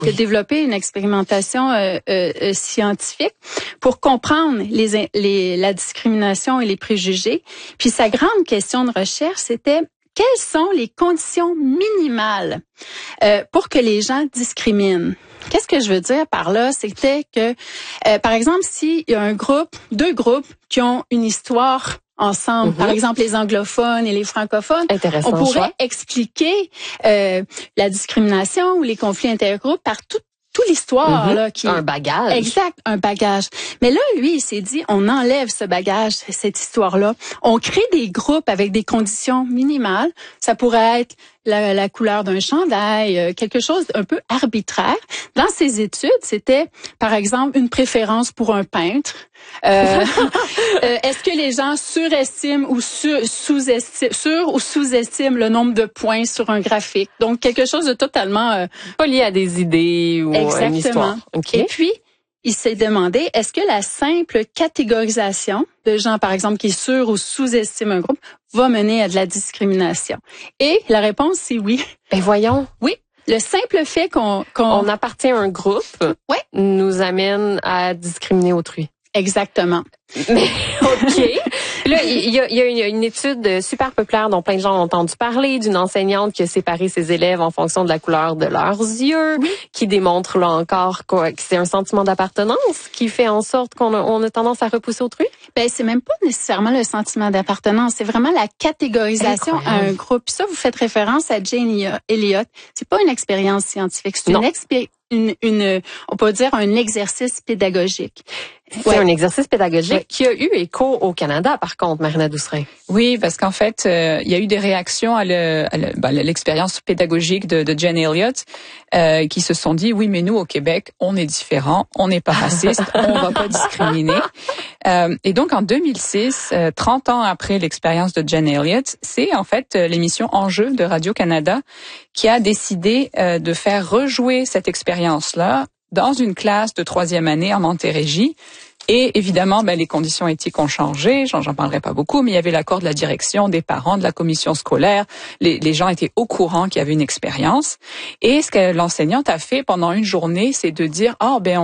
qui a développé une expérimentation scientifique pour comprendre la discrimination et les préjugés. Puis sa grande question de recherche, c'était quelles sont les conditions minimales pour que les gens discriminent? Qu'est-ce que je veux dire par là? C'était que, par exemple, s'il y a deux groupes qui ont une histoire ensemble, par exemple les anglophones et les francophones, on pourrait expliquer la discrimination ou les conflits intergroupes par toute l'histoire là qui un bagage. Exact, un bagage. Mais là, lui, il s'est dit, on enlève ce bagage, cette histoire-là. On crée des groupes avec des conditions minimales. Ça pourrait être la couleur d'un chandail, quelque chose un peu arbitraire. Dans ses études, c'était, par exemple, une préférence pour un peintre. Est-ce que les gens surestiment ou sous-estiment le nombre de points sur un graphique? Donc, quelque chose de totalement... pas lié à des idées ou à une histoire. Okay. Et puis, il s'est demandé, est-ce que la simple catégorisation de gens, par exemple, qui sur ou sous-estiment un groupe, va mener à de la discrimination? Et la réponse, c'est oui. Ben voyons. Oui. Le simple fait qu'on appartient à un groupe nous amène à discriminer autrui. Exactement. Mais OK. Là, il y a une étude super populaire dont plein de gens ont entendu parler, d'une enseignante qui a séparé ses élèves en fonction de la couleur de leurs yeux, qui démontre là encore que c'est un sentiment d'appartenance qui fait en sorte qu'on a tendance à repousser autrui. Ben c'est même pas nécessairement le sentiment d'appartenance, c'est vraiment la catégorisation à un groupe. Puis ça, vous faites référence à Jane Elliott. C'est pas une expérience scientifique, c'est on peut dire un exercice pédagogique. C'est un exercice pédagogique qui a eu écho au Canada, par contre, Marina Douceret. Oui, parce qu'en fait, il y a eu des réactions à l'expérience pédagogique de Jane Elliott qui se sont dit, oui, mais nous, au Québec, on est différents, on n'est pas raciste, on va pas discriminer. Et donc, en 2006, 30 ans après l'expérience de Jane Elliott, c'est en fait l'émission Enjeux de Radio-Canada qui a décidé de faire rejouer cette expérience-là dans une classe de 3e année en Montérégie. Et évidemment, les conditions éthiques ont changé. J'en parlerai pas beaucoup, mais il y avait l'accord de la direction, des parents, de la commission scolaire. Les gens étaient au courant qu'il y avait une expérience. Et ce que l'enseignante a fait pendant une journée, c'est de dire,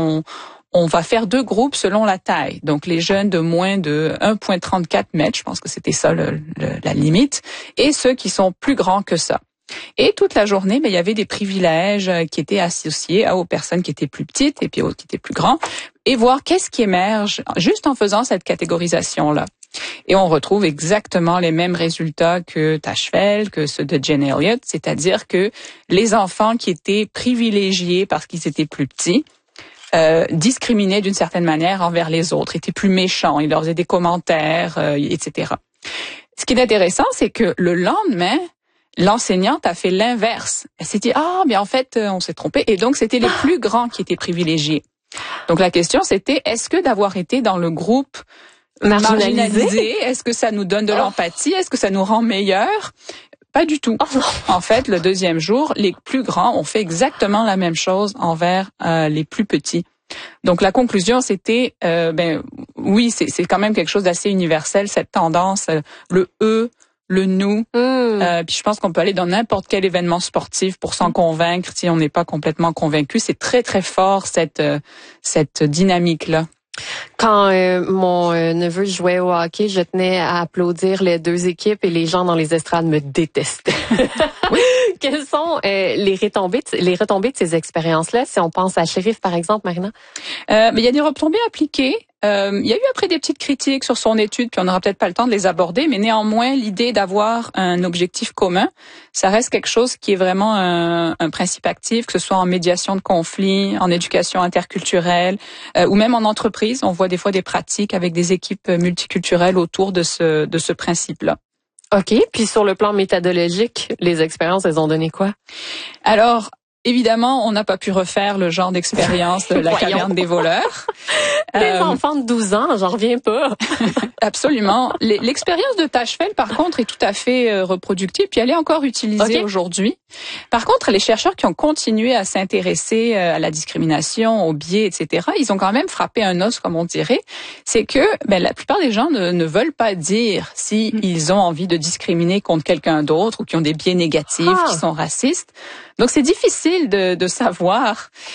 on va faire 2 groupes selon la taille. Donc, les jeunes de moins de 1,34 mètres, je pense que c'était ça la limite, et ceux qui sont plus grands que ça. Et toute la journée, il y avait des privilèges qui étaient associés aux personnes qui étaient plus petites et puis aux qui étaient plus grands, et voir qu'est-ce qui émerge juste en faisant cette catégorisation-là. Et on retrouve exactement les mêmes résultats que Tachfeld, que ceux de Jane Elliott, c'est-à-dire que les enfants qui étaient privilégiés parce qu'ils étaient plus petits, discriminaient d'une certaine manière envers les autres, étaient plus méchants, ils leur faisaient des commentaires, etc. Ce qui est intéressant, c'est que le lendemain, l'enseignante a fait l'inverse. Elle s'est dit, en fait, on s'est trompé. Et donc, c'était les plus grands qui étaient privilégiés. Donc, la question, c'était, est-ce que d'avoir été dans le groupe marginalisé, est-ce que ça nous donne de l'empathie? Est-ce que ça nous rend meilleurs? Pas du tout. En fait, le deuxième jour, les plus grands ont fait exactement la même chose envers les plus petits. Donc, la conclusion, c'était, oui, c'est quand même quelque chose d'assez universel, cette tendance, le « eux », le nous. Puis je pense qu'on peut aller dans n'importe quel événement sportif pour s'en convaincre si on n'est pas complètement convaincu. C'est très, très fort, cette dynamique-là. Quand mon neveu jouait au hockey, je tenais à applaudir les 2 équipes et les gens dans les estrades me détestaient. Oui. Quelles sont les retombées de ces expériences-là, si on pense à Shérif, par exemple, Marina? Il y a des retombées appliquées. Il y a eu après des petites critiques sur son étude, puis on n'aura peut-être pas le temps de les aborder, mais néanmoins, l'idée d'avoir un objectif commun, ça reste quelque chose qui est vraiment un principe actif, que ce soit en médiation de conflits, en éducation interculturelle, ou même en entreprise. On voit des fois des pratiques avec des équipes multiculturelles autour de ce principe-là. OK. Puis sur le plan méthodologique, les expériences, elles ont donné quoi? Alors, évidemment, on n'a pas pu refaire le genre d'expérience de la caverne des voleurs. Les enfants de 12 ans, j'en reviens pas. Absolument. L'expérience de Tachfeld, par contre, est tout à fait reproductive, puis elle est encore utilisée aujourd'hui. Par contre, les chercheurs qui ont continué à s'intéresser à la discrimination, aux biais, etc., ils ont quand même frappé un os, comme on dirait. C'est que la plupart des gens ne veulent pas dire si ils ont envie de discriminer contre quelqu'un d'autre ou qui ont des biais négatifs, qui sont racistes. Donc, c'est difficile de savoir.